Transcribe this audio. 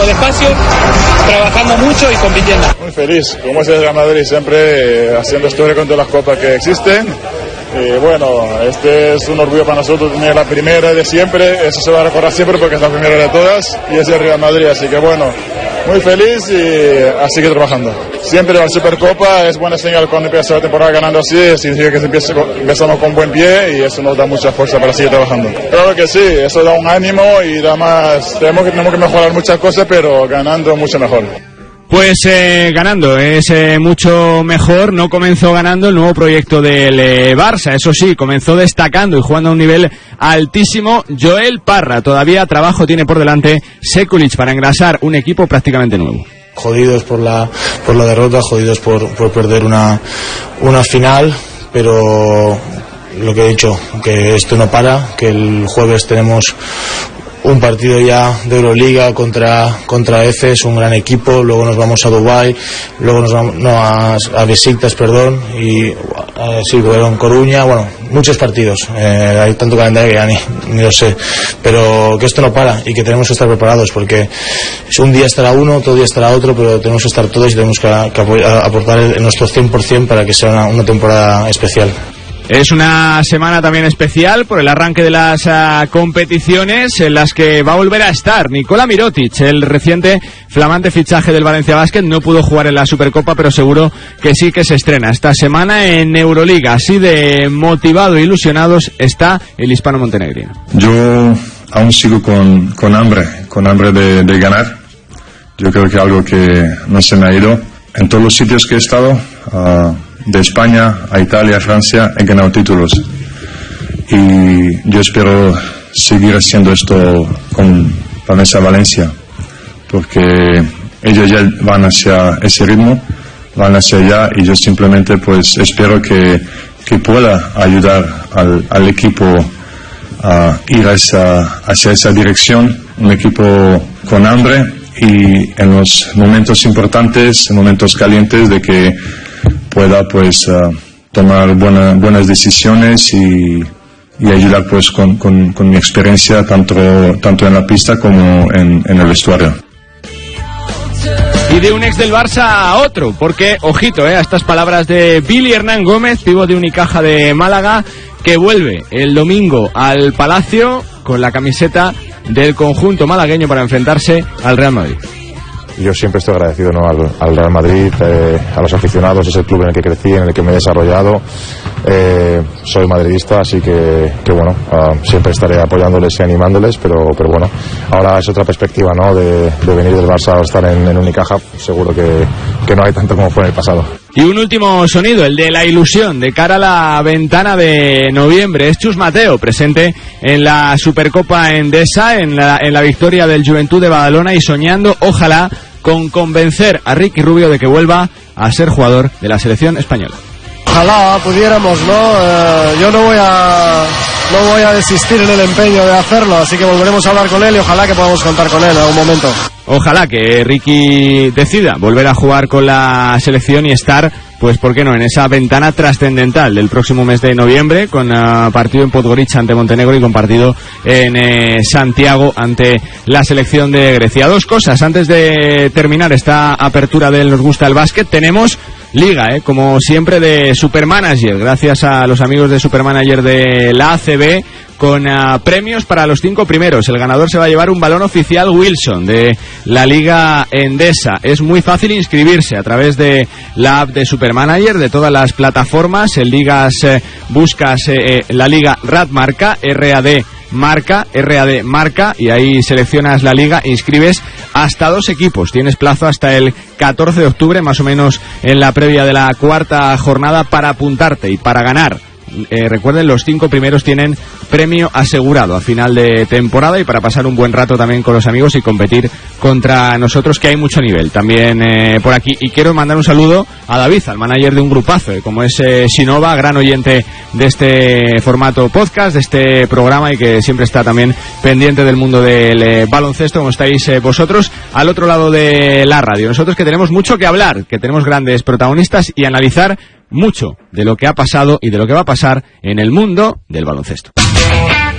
despacio, trabajando mucho y compitiendo. Muy feliz, como es el Real Madrid, siempre haciendo historia con todas las copas que existen. Bueno, este es un orgullo para nosotros tener la primera de siempre, eso se va a recordar siempre porque es la primera de todas y es el Real Madrid, así que bueno, muy feliz y a seguir trabajando. Siempre la Supercopa es buena señal cuando empieza la temporada ganando así, significa que empezamos con buen pie y eso nos da mucha fuerza para seguir trabajando. Claro que sí, eso da un ánimo y da más, tenemos que mejorar muchas cosas, pero ganando mucho mejor. Pues ganando es mucho mejor. No comenzó ganando el nuevo proyecto del Barça, eso sí, comenzó destacando y jugando a un nivel altísimo Joel Parra. Todavía trabajo tiene por delante Sekulic para engrasar un equipo prácticamente nuevo. Jodidos por la derrota, jodidos por perder una final, pero lo que he dicho, que esto no para, que el jueves tenemos un partido ya de Euroliga contra Efes, un gran equipo, luego nos vamos a Dubái, luego nos vamos a Besiktas, y en Coruña, bueno, muchos partidos, hay tanto calendario que ya ni lo sé, pero que esto no para y que tenemos que estar preparados porque un día estará uno, otro día estará otro, pero tenemos que estar todos y tenemos que aportar nuestro 100% para que sea una temporada especial. Es una semana también especial por el arranque de las competiciones en las que va a volver a estar Nikola Mirotic, el reciente flamante fichaje del Valencia Basket. No pudo jugar en la Supercopa, pero seguro que sí que se estrena esta semana en Euroliga. Así de motivado e ilusionados está el hispano montenegrino. Yo aún sigo con hambre de ganar. Yo creo que algo que no se me ha ido. En todos los sitios que he estado, de España a Italia, a Francia, he ganado títulos y yo espero seguir haciendo esto con Palmesa Valencia porque ellos ya van hacia ese ritmo, van hacia allá y yo simplemente pues espero que pueda ayudar al equipo a ir hacia esa dirección, un equipo con hambre y en los momentos importantes, en momentos calientes de que pueda pues tomar buenas decisiones y ayudar pues con mi experiencia tanto en la pista como en el vestuario. Y de un ex del Barça a otro, porque, ojito, a estas palabras de Billy Hernán Gómez, pívot de Unicaja de Málaga, que vuelve el domingo al Palacio con la camiseta del conjunto malagueño para enfrentarse al Real Madrid. Yo siempre estoy agradecido, ¿no?, al Real Madrid, a los aficionados, es el club en el que crecí, en el que me he desarrollado. Soy madridista, así que bueno, siempre estaré apoyándoles y animándoles, pero bueno, ahora es otra perspectiva, ¿no?, de venir del Barça a estar en Unicaja. Seguro que no hay tanto como fue en el pasado. Y un último sonido, el de la ilusión de cara a la ventana de noviembre. Es Chus Mateo, presente en la Supercopa Endesa, en la victoria del Juventud de Badalona y soñando, ojalá, con convencer a Ricky Rubio de que vuelva a ser jugador de la selección española. Ojalá pudiéramos, ¿no? Yo no voy a desistir en el empeño de hacerlo, así que volveremos a hablar con él y ojalá que podamos contar con él en algún momento. Ojalá que Ricky decida volver a jugar con la selección y estar, pues por qué no, en esa ventana trascendental del próximo mes de noviembre, con partido en Podgorica ante Montenegro y con partido en Santiago ante la selección de Grecia. Dos cosas antes de terminar esta apertura del Nos Gusta el Básquet. Tenemos liga, como siempre, de Supermanager, gracias a los amigos de Supermanager de la ACB, con premios para los 5 primeros. El ganador se va a llevar un balón oficial Wilson de la Liga Endesa. Es muy fácil inscribirse a través de la app de Supermanager, de todas las plataformas. En ligas buscas la Liga RAD Marca, RAD Marca, y ahí seleccionas la liga, inscribes hasta 2 equipos. Tienes plazo hasta el 14 de octubre, más o menos en la previa de la cuarta jornada, para apuntarte y para ganar. Recuerden, los 5 primeros tienen premio asegurado a final de temporada y para pasar un buen rato también con los amigos y competir contra nosotros, que hay mucho nivel también por aquí. Y quiero mandar un saludo a David, al manager de un grupazo, como es Sinova, gran oyente de este formato podcast, de este programa, y que siempre está también pendiente del mundo del baloncesto, como estáis vosotros al otro lado de la radio. Nosotros, que tenemos mucho que hablar, que tenemos grandes protagonistas y analizar mucho de lo que ha pasado y de lo que va a pasar en el mundo del baloncesto.